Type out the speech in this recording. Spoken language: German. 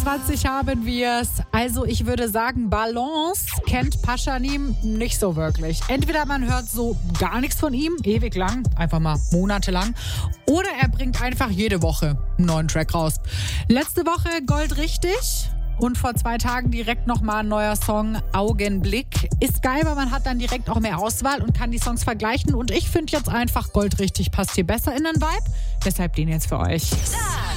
22 haben wir's. Also ich würde sagen, Balance kennt Pashanim nicht so wirklich. Entweder man hört so gar nichts von ihm, ewig lang, einfach mal monatelang, oder er bringt einfach jede Woche einen neuen Track raus. Letzte Woche Gold richtig. Und vor 2 Tagen direkt nochmal ein neuer Song, Augenblick. Ist geil, weil man hat dann direkt auch mehr Auswahl und kann die Songs vergleichen. Und ich finde jetzt einfach, Gold richtig passt hier besser in den Vibe. Deshalb den jetzt für euch.